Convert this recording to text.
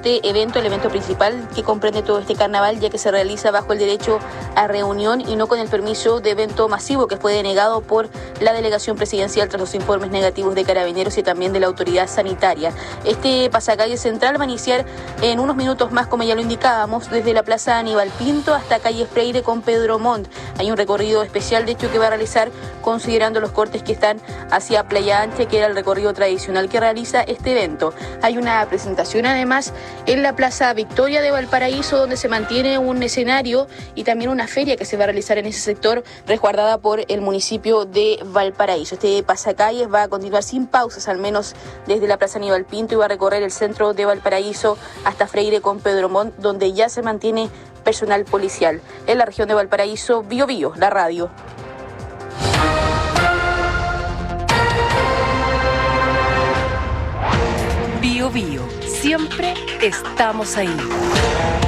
este evento, el evento principal que comprende todo este carnaval, ya que se realiza bajo el derecho a reunión y no con el permiso de evento masivo que fue denegado por la delegación presidencial tras los informes negativos de Carabineros y también de la autoridad sanitaria. Este pasacalle central va a iniciar en unos minutos más, como ya lo indicábamos, desde la Plaza Aníbal Pinto hasta calle Freire con Pedro Montt. Hay un recorrido especial, de hecho, que va a realizar considerando los cortes que están hacia Playa Ancha, que era el recorrido tradicional que realiza este evento. Hay una presentación además en la Plaza Victoria de Valparaíso, donde se mantiene un escenario y también una feria que se va a realizar en ese sector, resguardada por el municipio de Valparaíso. Este pasacalles va a continuar sin pausas, al menos desde la Plaza Aníbal Pinto, y va a recorrer el centro de Valparaíso hasta Freire con Pedro Montt, donde ya se mantiene personal policial. En la región de Valparaíso, Bio Bio, la radio. Bio Bio, siempre estamos ahí.